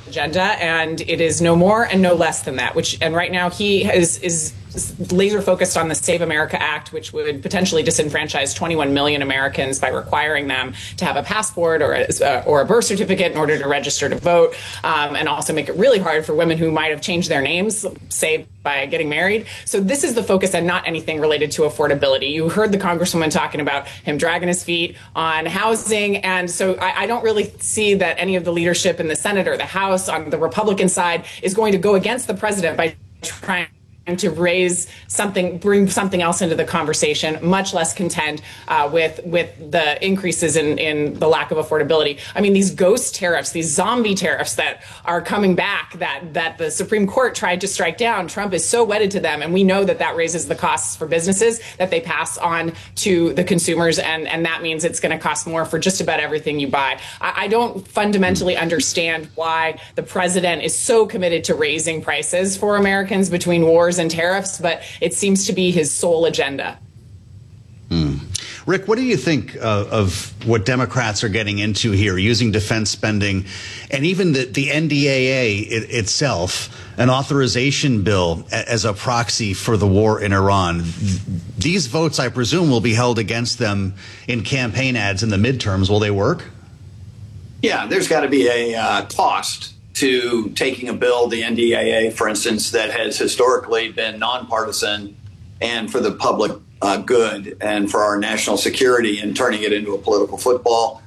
agenda, and it is no more and no less than that. And right now he is laser focused on the Save America Act, which would potentially disenfranchise 21 million Americans by requiring them to have a passport or a birth certificate in order to register to vote, and also make it really hard for women who might have changed their names, say by getting married. So this is the focus and not anything related to affordability. You heard the Congresswoman talking about him dragging his feet on housing. And so I don't really see that any of the leadership in the Senate or the House on the Republican side is going to go against the president by trying to bring something else into the conversation, much less contend with the increases in the lack of affordability. I mean, these ghost tariffs, these zombie tariffs that are coming back that the Supreme Court tried to strike down, Trump is so wedded to them. And we know that raises the costs for businesses that they pass on to the consumers. And that means it's going to cost more for just about everything you buy. I don't fundamentally understand why the president is so committed to raising prices for Americans between wars and tariffs, but it seems to be his sole agenda. Rick, what do you think of what Democrats are getting into here, using defense spending and even the NDAA itself, an authorization bill as a proxy for the war in Iran? These votes, I presume, will be held against them in campaign ads in the midterms. Will they work? Yeah, there's got to be a cost to taking a bill, the NDAA, for instance, that has historically been nonpartisan and for the public good and for our national security, and turning it into a political football.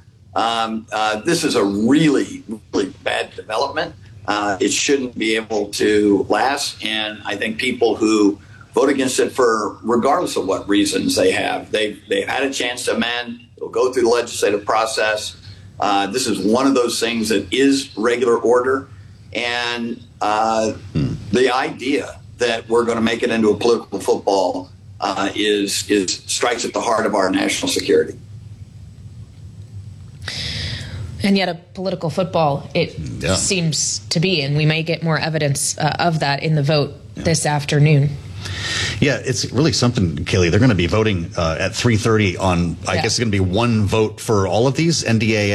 This is a really, really bad development. It shouldn't be able to last. And I think people who vote against it for, regardless of what reasons they have, they've had a chance to amend. It'll go through the legislative process. This is one of those things that is regular order. And the idea that we're going to make it into a political football strikes at the heart of our national security. And yet a political football, it seems to be, and we may get more evidence of that in the vote this afternoon. Yeah, it's really something, Kaylee. They're going to be voting at 3:30 on, I guess it's going to be one vote for all of these,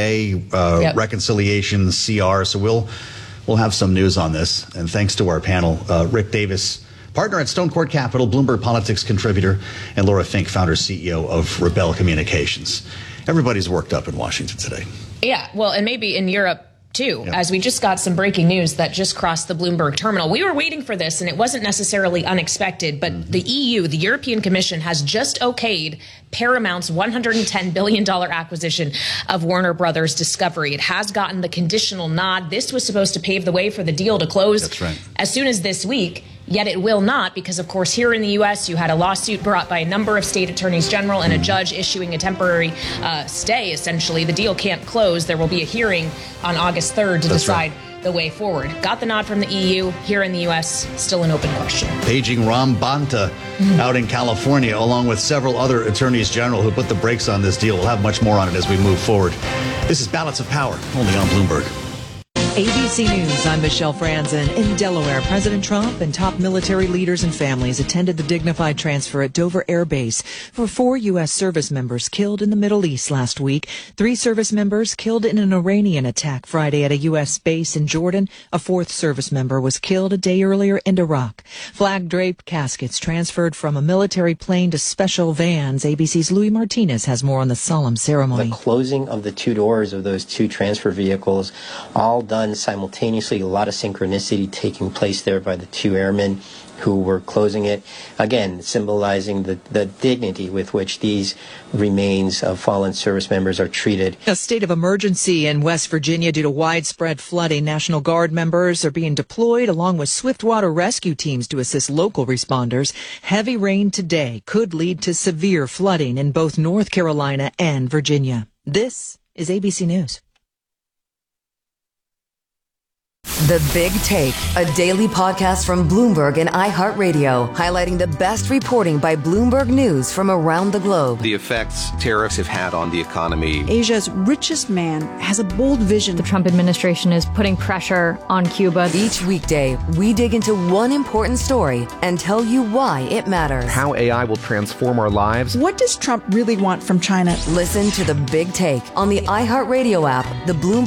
NDAA, reconciliation, CR. So we'll have some news on this. And thanks to our panel, Rick Davis, partner at Stone Court Capital, Bloomberg Politics contributor, and Laura Fink, founder CEO of Rebel Communications. Everybody's worked up in Washington today. Yeah, well, and maybe in Europe too, as we just got some breaking news that just crossed the Bloomberg terminal. We were waiting for this, and it wasn't necessarily unexpected, but the EU, the European Commission, has just okayed Paramount's $110 billion acquisition of Warner Brothers Discovery. It has gotten the conditional nod. This was supposed to pave the way for the deal to close as soon as this week. Yet it will not, because, of course, here in the U.S., you had a lawsuit brought by a number of state attorneys general and a judge issuing a temporary stay, essentially. The deal can't close. There will be a hearing on August 3rd to decide the way forward. Got the nod from the EU. Here in the U.S., still an open question. Paging Ram Banta out in California, along with several other attorneys general who put the brakes on this deal. We'll have much more on it as we move forward. This is Balance of Power, only on Bloomberg. ABC News, I'm Michelle Franzen. In Delaware, President Trump and top military leaders and families attended the dignified transfer at Dover Air Base for 4 U.S. service members killed in the Middle East last week. 3 service members killed in an Iranian attack Friday at a U.S. base in Jordan. A 4th service member was killed a day earlier in Iraq. Flag-draped caskets transferred from a military plane to special vans. ABC's Louis Martinez has more on the solemn ceremony. The closing of the 2 doors of those 2 transfer vehicles, all done simultaneously, a lot of synchronicity taking place there by the 2 airmen who were closing it, again symbolizing the dignity with which these remains of fallen service members are treated. A state of emergency in West Virginia due to widespread flooding. National Guard members are being deployed along with swiftwater rescue teams to assist local responders. Heavy rain today could lead to severe flooding in both North Carolina and Virginia. This is ABC News. The Big Take, a daily podcast from Bloomberg and iHeartRadio, highlighting the best reporting by Bloomberg News from around the globe. The effects tariffs have had on the economy. Asia's richest man has a bold vision. The Trump administration is putting pressure on Cuba. Each weekday, we dig into one important story and tell you why it matters. How AI will transform our lives. What does Trump really want from China? Listen to The Big Take on the iHeartRadio app, the Bloomberg